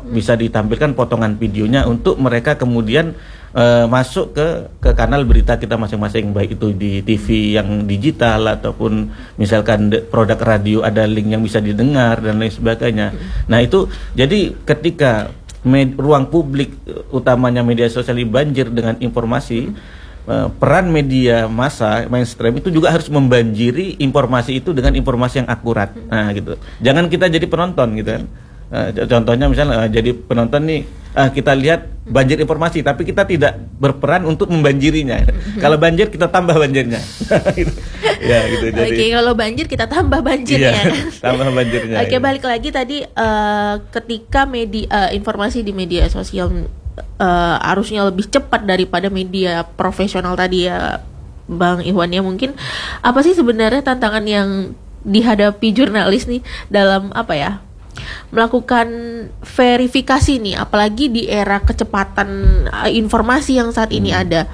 bisa ditampilkan potongan videonya untuk mereka kemudian masuk ke kanal berita kita masing-masing, baik itu di TV yang digital ataupun misalkan produk radio ada link yang bisa didengar dan lain sebagainya. Nah itu jadi ketika ruang publik utamanya media sosial ini banjir dengan informasi, peran media massa mainstream itu juga harus membanjiri informasi itu dengan informasi yang akurat. Nah gitu. Jangan kita jadi penonton gitu kan. Contohnya misalnya jadi penonton nih, kita lihat banjir informasi tapi kita tidak berperan untuk membanjirinya. Kalau banjir kita tambah banjirnya. Gitu. Ya gitu. Oke, kalau banjir kita tambah banjirnya. Iya, tambah banjirnya. Oke, balik lagi tadi ketika informasi di media sosial harusnya lebih cepat daripada media profesional tadi ya Bang Iwan, ya mungkin apa sih sebenarnya tantangan yang dihadapi jurnalis nih dalam melakukan verifikasi nih, apalagi di era kecepatan informasi yang saat ini ada?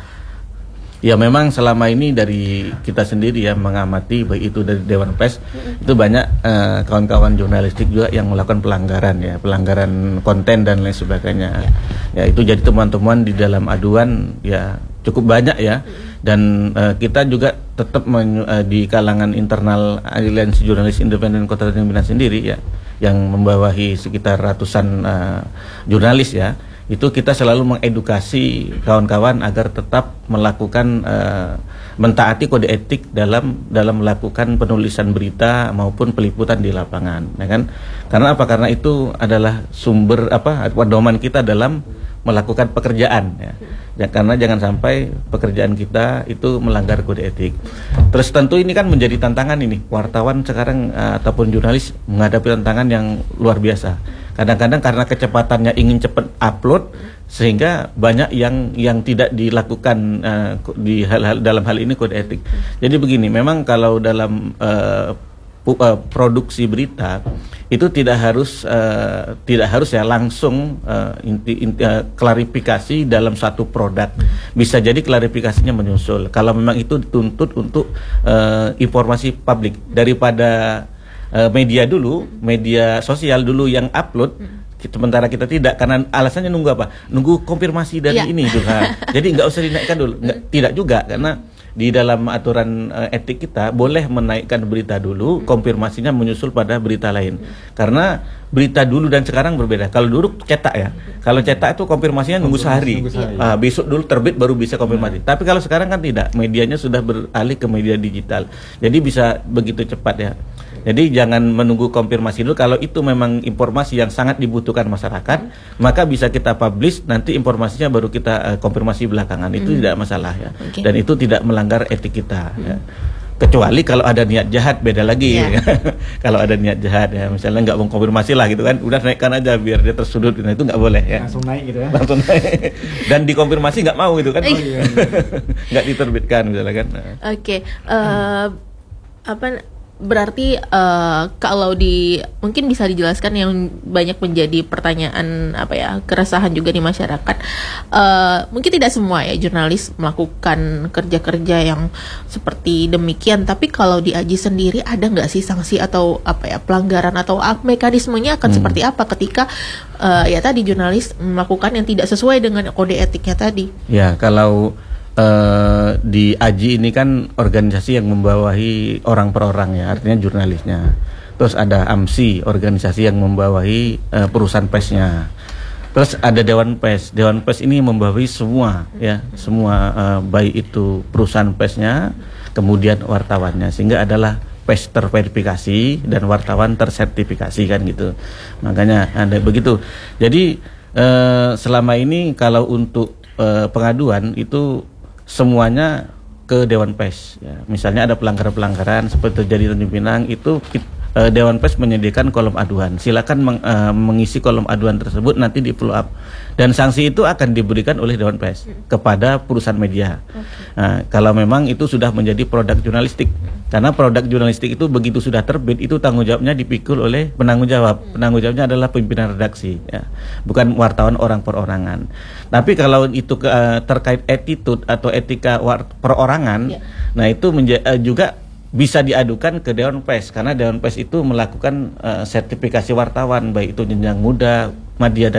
Ya memang selama ini dari kita sendiri ya mengamati, baik itu dari Dewan Pers, itu banyak kawan-kawan jurnalistik juga yang melakukan pelanggaran konten dan lain sebagainya. Ya itu jadi temuan-temuan di dalam aduan ya cukup banyak ya. Dan kita juga tetap di kalangan internal Aliansi Jurnalis Independen Kota Tanjung Pinang sendiri ya, yang membawahi sekitar ratusan jurnalis ya, itu kita selalu mengedukasi kawan-kawan agar tetap melakukan mentaati kode etik dalam melakukan penulisan berita maupun peliputan di lapangan, ya kan? Karena apa? Karena itu adalah sumber pedoman kita dalam melakukan pekerjaan ya. Karena jangan sampai pekerjaan kita itu melanggar kode etik. Terus tentu ini kan menjadi tantangan ini. Wartawan sekarang ataupun jurnalis menghadapi tantangan yang luar biasa. Kadang-kadang karena kecepatannya ingin cepat upload sehingga banyak yang tidak dilakukan di dalam hal ini kode etik. Jadi begini, memang kalau dalam produksi berita itu tidak harus ya langsung klarifikasi dalam satu produk. Bisa jadi klarifikasinya menyusul kalau memang itu dituntut untuk informasi publik daripada media sosial dulu yang upload. Sementara kita tidak, karena alasannya nunggu apa? Nunggu konfirmasi dari ini juga. Jadi nggak usah dinaikkan dulu. Tidak juga, karena di dalam aturan etik kita boleh menaikkan berita dulu, konfirmasinya menyusul pada berita lain. Karena berita dulu dan sekarang berbeda. Kalau dulu cetak ya, kalau cetak itu konfirmasinya nunggu sehari. Besok dulu terbit baru bisa konfirmasi. Tapi kalau sekarang kan tidak, medianya sudah beralih ke media digital. Jadi bisa begitu cepat ya. Jadi jangan menunggu konfirmasi dulu. Kalau itu memang informasi yang sangat dibutuhkan masyarakat, maka bisa kita publish, nanti informasinya baru kita konfirmasi belakangan. Itu tidak masalah ya. Dan itu tidak melanggar etik kita ya. Kecuali kalau ada niat jahat, beda lagi ya. Kalau ada niat jahat ya, misalnya nggak mau konfirmasi lah gitu kan, udah naikkan aja biar dia tersudut, nah itu nggak boleh ya. Langsung naik gitu ya. Langsung naik. Dan dikonfirmasi nggak mau gitu kan. Nggak diterbitkan misalnya kan. Oke. Berarti kalau mungkin bisa dijelaskan yang banyak menjadi pertanyaan keresahan juga di masyarakat. Mungkin tidak semua ya jurnalis melakukan kerja-kerja yang seperti demikian. Tapi kalau di AJI sendiri ada nggak sih sanksi atau pelanggaran atau mekanismenya akan seperti apa ketika tadi jurnalis melakukan yang tidak sesuai dengan kode etiknya tadi? Ya kalau di AJI ini kan organisasi yang membawahi orang per orang ya, artinya jurnalisnya. Terus ada AMSI, organisasi yang membawahi perusahaan persnya. Terus ada Dewan Pers. Dewan Pers ini membawahi semua ya, baik itu perusahaan persnya, kemudian wartawannya, sehingga adalah pers terverifikasi dan wartawan tersertifikasi kan gitu. Makanya ada begitu. Jadi selama ini kalau untuk pengaduan itu semuanya ke Dewan Pers ya. Misalnya ada pelanggaran-pelanggaran seperti terjadi di Tanjung Pinang, itu Dewan Pers menyediakan kolom aduan. Silakan mengisi kolom aduan tersebut, nanti di follow up. Dan sanksi itu akan diberikan oleh Dewan Pers kepada perusahaan media. Nah, kalau memang itu sudah menjadi produk jurnalistik. Karena produk jurnalistik itu begitu sudah terbit, itu tanggung jawabnya dipikul oleh penanggung jawab. Penanggung jawabnya adalah pimpinan redaksi ya. Bukan wartawan orang perorangan. Tapi kalau itu terkait attitude atau etika perorangan, nah itu juga bisa diadukan ke Dewan Pers, karena Dewan Pers itu melakukan sertifikasi wartawan, baik itu jenjang muda, madya,